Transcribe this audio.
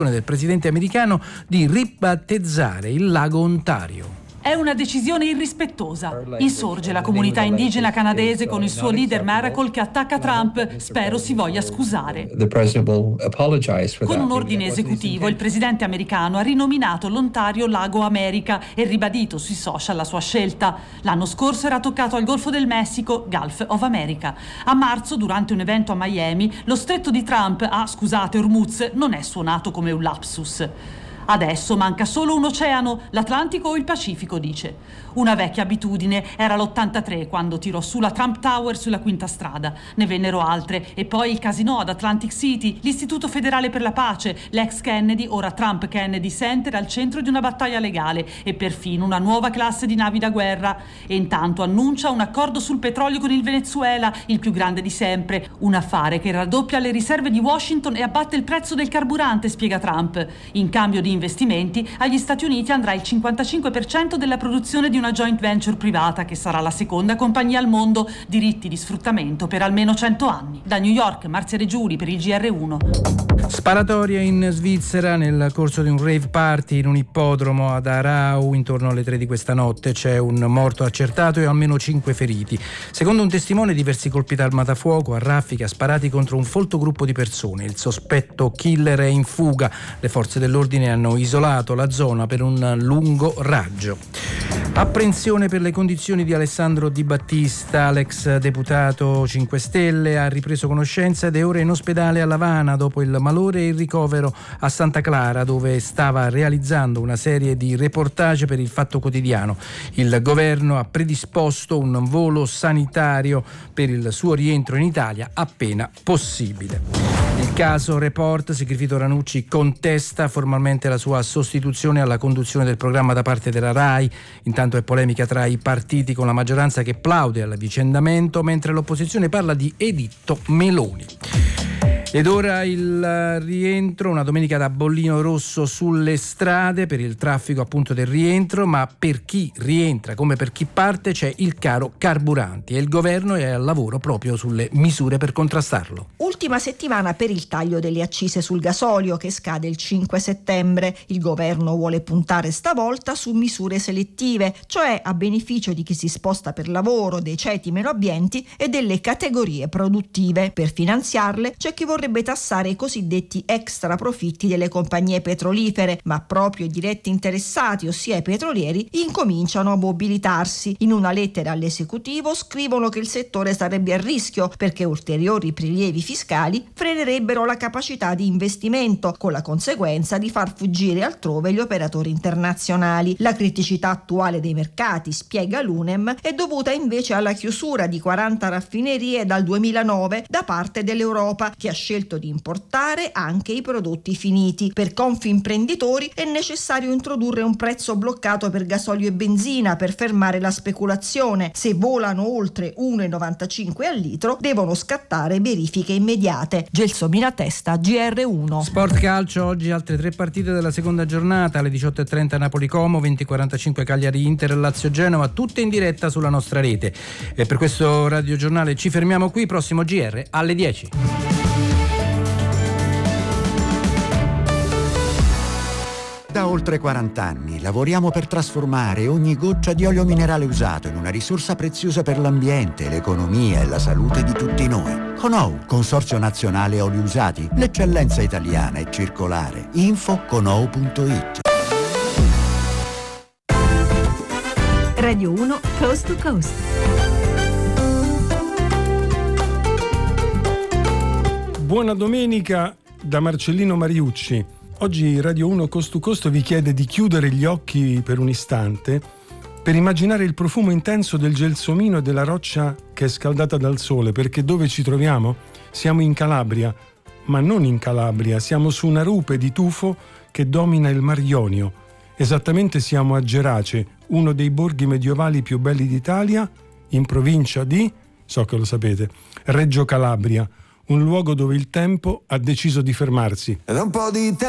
del presidente americano di ribattezzare il lago Ontario. È una decisione irrispettosa. Insorge la comunità indigena canadese con il suo leader Miracle che attacca Trump. Spero si voglia scusare. Con un ordine esecutivo il presidente americano ha rinominato l'Ontario Lago America e ribadito sui social la sua scelta. L'anno scorso era toccato al Golfo del Messico, Gulf of America. A marzo, durante un evento a Miami, lo stretto di Trump a, Hormuz, non è suonato come un lapsus. Adesso manca solo un oceano, l'Atlantico o il Pacifico, dice. Una vecchia abitudine, era l'83 quando tirò su la Trump Tower sulla Quinta Strada. Ne vennero altre, e poi il casino ad Atlantic City, l'Istituto Federale per la Pace, l'ex Kennedy, ora Trump Kennedy Center, al centro di una battaglia legale, e perfino una nuova classe di navi da guerra. E intanto annuncia un accordo sul petrolio con il Venezuela, il più grande di sempre. Un affare che raddoppia le riserve di Washington e abbatte il prezzo del carburante, spiega Trump. In cambio di investimenti, agli Stati Uniti andrà il 55% della produzione di una joint venture privata che sarà la seconda compagnia al mondo, diritti di sfruttamento per almeno 100 anni. Da New York, Marzia Reggiuli per il GR1. Sparatoria in Svizzera nel corso di un rave party in un ippodromo ad Aarau intorno alle 3 di questa notte. C'è un morto accertato e almeno 5 feriti. Secondo un testimone, diversi colpi d'arma da fuoco a raffica sparati contro un folto gruppo di persone. Il sospetto killer è in fuga. Le forze dell'ordine hanno isolato la zona per un lungo raggio. Apprensione per le condizioni di Alessandro Di Battista, l'ex deputato 5 Stelle, ha ripreso conoscenza ed è ora in ospedale a L'Avana dopo il malore e il ricovero a Santa Clara, dove stava realizzando una serie di reportage per il Fatto Quotidiano. Il governo ha predisposto un volo sanitario per il suo rientro in Italia appena possibile. Il caso Report, Sigfrido Ranucci contesta formalmente la sua sostituzione alla conduzione del programma da parte della RAI. Intanto è polemica tra i partiti, con la maggioranza che plaude all'avvicendamento, mentre l'opposizione parla di editto Meloni. Ed ora il rientro, una domenica da bollino rosso sulle strade per il traffico appunto del rientro, ma per chi rientra come per chi parte c'è il caro carburanti e il governo è al lavoro proprio sulle misure per contrastarlo. Ultima settimana per il taglio delle accise sul gasolio che scade il 5 settembre. Il governo vuole puntare stavolta su misure selettive, cioè a beneficio di chi si sposta per lavoro, dei ceti meno abbienti e delle categorie produttive. Per finanziarle c'è chi vorrebbe tassare i cosiddetti extra profitti delle compagnie petrolifere, ma proprio i diretti interessati, ossia i petrolieri, incominciano a mobilitarsi. In una lettera all'esecutivo scrivono che il settore sarebbe a rischio perché ulteriori prelievi fiscali frenerebbero la capacità di investimento, con la conseguenza di far fuggire altrove gli operatori internazionali. La criticità attuale dei mercati, spiega l'UNEM, è dovuta invece alla chiusura di 40 raffinerie dal 2009 da parte dell'Europa, che ha scelto di importare anche i prodotti finiti. Per Confimprenditori è necessario introdurre un prezzo bloccato per gasolio e benzina per fermare la speculazione. Se volano oltre 1,95 al litro devono scattare verifiche immediate. Gelsomina Testa, GR1. Sport calcio, oggi altre 3 partite della seconda giornata, alle 18:30 Napoli-Como, 20:45 Cagliari-Inter, Lazio-Genova, tutte in diretta sulla nostra rete. E per questo radiogiornale ci fermiamo qui, prossimo GR alle 10. Da oltre 40 anni lavoriamo per trasformare ogni goccia di olio minerale usato in una risorsa preziosa per l'ambiente, l'economia e la salute di tutti noi. Conou, Consorzio Nazionale Oli Usati, l'eccellenza italiana è circolare. Info conou.it. Radio 1 Coast to Coast. Buona domenica da Marcellino Mariucci. Oggi Radio 1 Coast to Coast vi chiede di chiudere gli occhi per un istante per immaginare il profumo intenso del gelsomino e della roccia che è scaldata dal sole, perché dove ci troviamo? Siamo in Calabria, ma non in Calabria, siamo su una rupe di tufo che domina il Mar Ionio. Esattamente siamo a Gerace, uno dei borghi medievali più belli d'Italia, in provincia di, so che lo sapete, Reggio Calabria, un luogo dove il tempo ha deciso di fermarsi. Da un po' di tempo